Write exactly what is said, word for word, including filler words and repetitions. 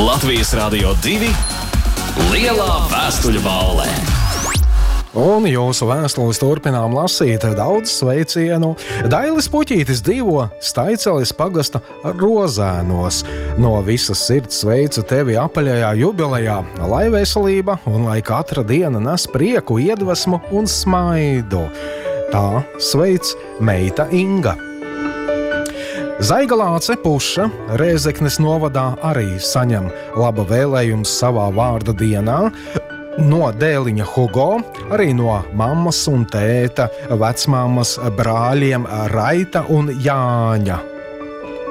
Latvijas Rādio divi Lielā vēstuļu ballē. Un jūsu vēstules turpinām lasīt. Daudz sveicienu. Dailis Puķītis dzīvo Staiceles pagasta Rozēnos. No visas sirds sveicu tevi apaļajā jubilejā. Lai veselība un lai katra diena nes prieku, iedvesmu un smaidu. Tā sveic meita Inga. Zaigalāce Puša Rēzeknes novadā arī saņem laba vēlējums savā vārda dienā. No dēliņa Hugo, arī no mammas un tēta, vecmāmas brāļiem Raita un Jāņa.